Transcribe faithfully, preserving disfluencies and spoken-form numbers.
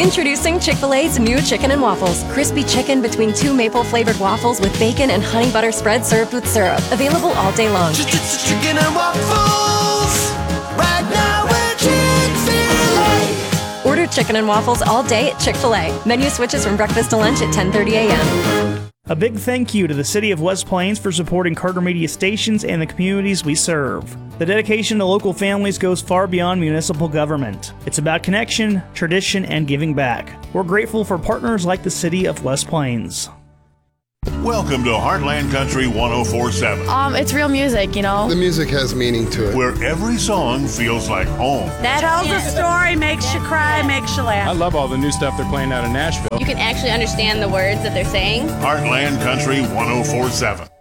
Introducing Chick-fil-A's new Chicken and Waffles. Crispy chicken between two maple-flavored waffles with bacon and honey butter spread served with syrup. Available all day long. Chicken and waffles, right now at Chick-fil-A. Order Chicken and Waffles all day at Chick-fil-A. Menu switches from breakfast to lunch at ten thirty a.m. A big thank you to the City of West Plains for supporting Carter Media Stations and the communities we serve. The dedication to local families goes far beyond municipal government. It's about connection, tradition, and giving back. We're grateful for partners like the City of West Plains. Welcome to Heartland Country one oh four point seven. Um, it's real music, you know. The music has meaning to it. Where every song feels like home. That tells a story, makes you cry, makes you laugh. I love all the new stuff they're playing out in Nashville. You can actually understand the words that they're saying. Heartland Country one oh four point seven.